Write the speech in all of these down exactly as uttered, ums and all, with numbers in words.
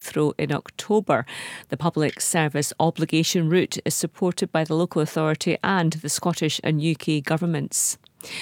Heathrow in October. The public service obligation route is supported by the local authority and the Scottish and U K governments.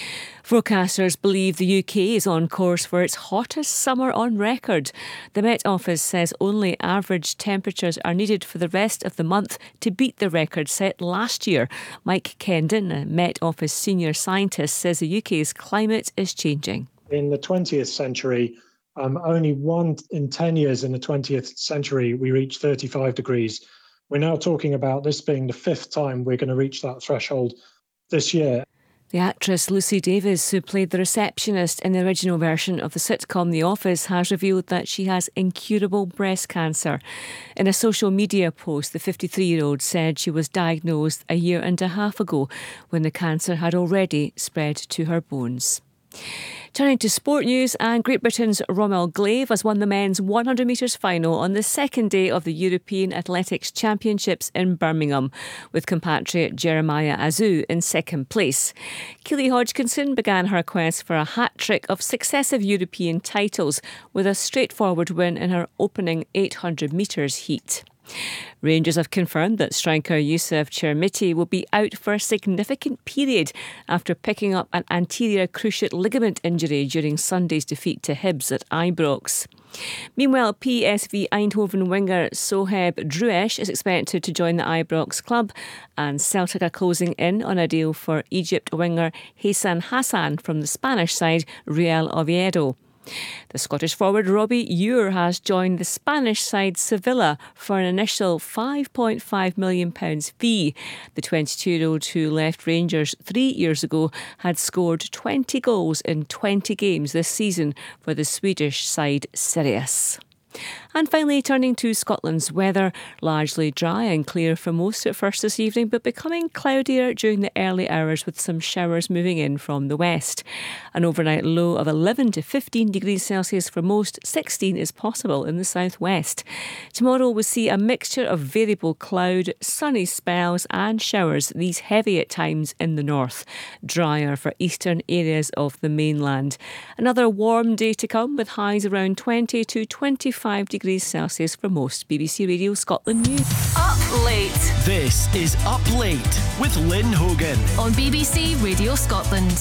Forecasters believe the U K is on course for its hottest summer on record. The Met Office says only average temperatures are needed for the rest of the month to beat the record set last year. Mike Kendon, a Met Office senior scientist, says the U K's climate is changing. In the twentieth century, um, only one in ten years in the twentieth century, we reached thirty-five degrees. We're now talking about this being the fifth time we're going to reach that threshold this year. The actress Lucy Davis, who played the receptionist in the original version of the sitcom The Office, has revealed that she has incurable breast cancer. In a social media post, the fifty-three-year-old said she was diagnosed a year and a half ago when the cancer had already spread to her bones. Turning to sport news, and Great Britain's Rommel Glaive has won the men's one hundred metres final on the second day of the European Athletics Championships in Birmingham, with compatriot Jeremiah Azu in second place. Keely Hodgkinson began her quest for a hat-trick of successive European titles with a straightforward win in her opening eight hundred metres heat. Rangers have confirmed that striker Youssef Chermiti will be out for a significant period after picking up an anterior cruciate ligament injury during Sunday's defeat to Hibs at Ibrox. Meanwhile, P S V Eindhoven winger Soheb Druesh is expected to join the Ibrox club, and Celtic are closing in on a deal for Egypt winger Hassan Hassan from the Spanish side Real Oviedo. The Scottish forward Robbie Ure has joined the Spanish side Sevilla for an initial five point five million pounds fee. The twenty-two-year-old who left Rangers three years ago had scored twenty goals in twenty games this season for the Swedish side Sirius. And finally, turning to Scotland's weather, largely dry and clear for most at first this evening, but becoming cloudier during the early hours with some showers moving in from the west. An overnight low of eleven to fifteen degrees Celsius for most, sixteen is possible in the southwest. Tomorrow we'll see a mixture of variable cloud, sunny spells and showers, these heavy at times in the north. Drier for eastern areas of the mainland. Another warm day to come with highs around twenty to twenty-five degrees Celsius for most. B B C Radio Scotland News. Up Late. This is Up Late with Lynn Hogan on B B C Radio Scotland.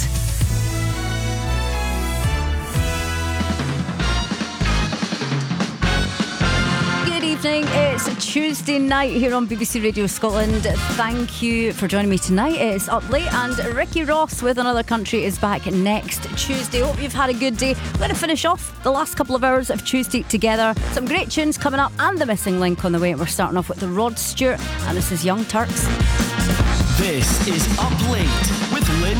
Good evening, it's Tuesday night here on B B C Radio Scotland. Thank you for joining me tonight. It's Up Late, and Ricky Ross with Another Country is back next Tuesday. Hope you've had a good day. We're going to finish off the last couple of hours of Tuesday together. Some great tunes coming up and the missing link on the way. We're starting off with the Rod Stewart, and this is Young Turks. This is Up Late with Lynn